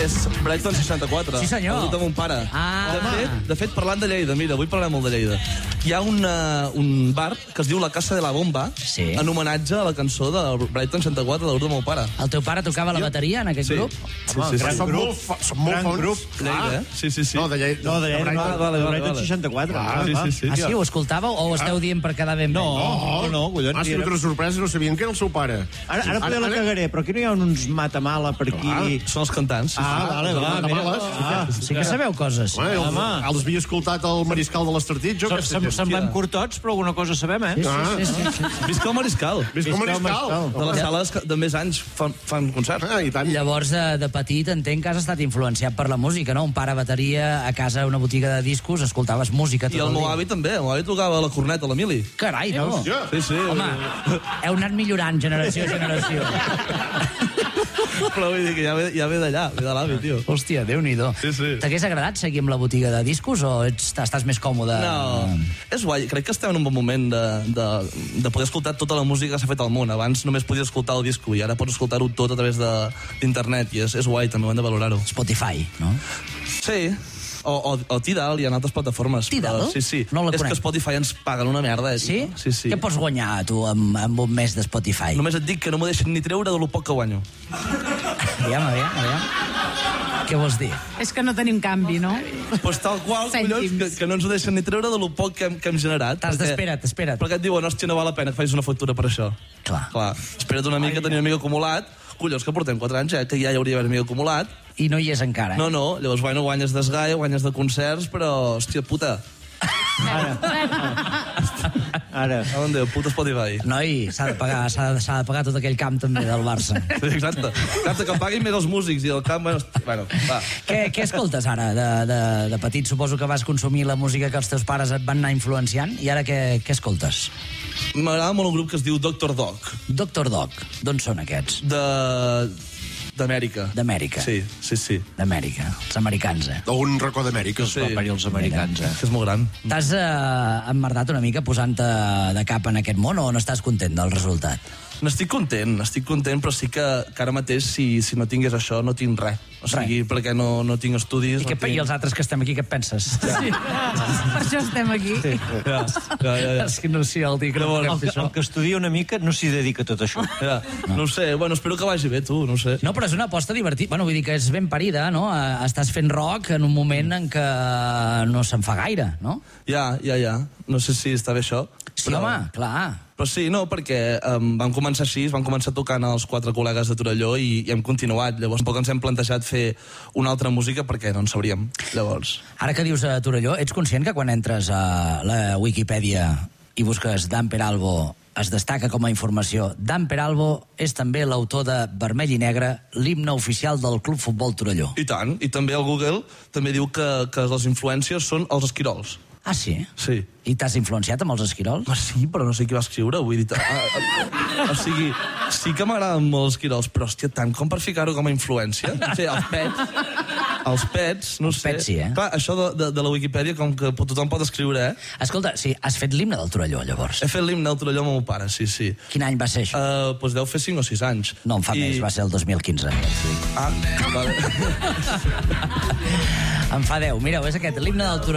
És Brighton 64. Sí, senyor. El grup de mon pare. De fet, parlant de Lleida, mira, avui parlarem molt de Lleida. Hi ha un bar que es diu La Casa de la Bomba, en homenatge a la cançó de Brighton 64 del grup de mon pare. El teu pare tocava la bateria en aquest grup? Sí. Són molt fons. Lleida, eh? Sí. No, de Lleida. No, de Brighton 64. Sí. Ah, sí? Ho escoltàveu o ho esteu dient per quedar ben bé? No, collons. Ha sigut una sorpresa, no sabien que era el seu pare. Ara poder la cagaré, però aquí no hi ha uns matamala per aquí... Són els cantants. Vale, mira. Sí que sabeu coses. Els havia escoltat el Mariscal de l'Estartit, jo que sé. Semblem curtots, però alguna cosa sabem, eh? Sí. Visca el Mariscal. Visca el Mariscal. De les sales que de més anys fan concerts. I tant. Llavors, de petit, entenc que has estat influenciat per la música, no? Un pare bateria, a casa una botiga de discos, escoltaves música tot I el el meu dia. avi també. El meu avi tocava la corneta, l'Emili. Carai, no? Sí. Home, heu anat millorant generació a generació. Però vull dir que ja ve d'allà, ve de l'avi, tio. Hòstia, Déu-n'hi-do. Sí. T'hagués agradat seguir amb la botiga de discos o estàs més còmode? No, és guai. Crec que estem en un bon moment de poder escoltar tota la música que s'ha fet al món. Abans només podies escoltar el disco i ara pots escoltar-ho tot a través d'internet i és guai, també ho hem de valorar-ho. Spotify, no? Sí. O Tidal, hi ha altres plataformes. Tidal? Sí. No la és conec. que Spotify ens paguen una merda. Sí? Sí. Què pots guanyar, tu, amb un mes de Spotify? Només et dic que no m'ho deixen ni treure de lo poc que guanyo. Aviam. Què vols dir? És que no tenim canvi, no? Pues tal qual, collons, que no ens ho deixen ni treure de lo poc que hem generat. Espera't. Perquè et diuen, hòstia, no val la pena que facis una factura per això. Clar. Espera't una mica, tenir una mica acumulat. Collons, que portem 4 anys, que ja hi hauria d'haver una mica acumulat. I no hi és encara. No, llavors, guanyes d'esgai, guanyes de concerts, però, hòstia, puta. Ara. On Déu, puta Spotify. Noi, s'ha de pagar tot aquell camp també del Barça. Sí, exacte, que paguin més els músics i el camp... Bueno, va. Què escoltes ara? De petit suposo que vas consumir la música que els teus pares et van anar influenciant i ara què escoltes? M'agrada molt un grup que es diu Dr. Dog. Dr. Dog. D'on són aquests? D'Amèrica. D'Amèrica. Sí. D'Amèrica. Els americans, D'algun racó d'Amèrica. Va parir els americans, És molt gran. T'has emmerdat una mica posant-te de cap en aquest món o no estàs content del resultat? N'estic content, però sí que ara mateix, si no tingués això, no tinc res. O sigui, perquè no tinc estudis... I els altres que estem aquí, què et penses? Sí. Per això estem aquí. Ja. És que no sé, el que estudia una mica no s'hi dedica a tot això. Ja. No ho sé, bueno, espero que vagi bé, tu, no ho sé. No, però és una aposta divertida. Bueno, vull dir que és ben parida, no? Estàs fent rock en un moment en què no se'n fa gaire, no? Ja. No sé si està bé això. Sí, home, clar. Però sí, no, perquè vam començar així, vam començar tocant els 4 col·legues de Torelló i hem continuat. Llavors tampoc ens hem plantejat fer una altra música perquè no en sabríem. Llavors... Ara que dius a Torelló, ets conscient que quan entres a la Wikipedia i busques Dan Peralbo es destaca com a informació Dan Peralbo és també l'autor de Vermell i Negre, l'himne oficial del Club Futbol Torelló. I tant, i també el Google també diu que les influències són els esquirols. Ah, sí? Sí. I t'has influenciat amb els esquirols? Sí, però no sé qui va escriure, vull dir... O sigui, sí que m'agraden molt els esquirols, però, hòstia, tant com per ficar-ho com a influència? O sigui, els pets, no sé... Els pets, sí, eh? Clar, això de la Wikipedia, com que tothom pot escriure, eh? Escolta, sí, has fet l'himne del Torelló, llavors? He fet l'himne del Torelló amb el meu pare, sí. Quin any va ser això? Doncs deu fer 5 o 6 anys. No, em fa més, va ser el 2015. Ah, vale. Em fa 10. Mireu, és aquest, l'himne del Torelló.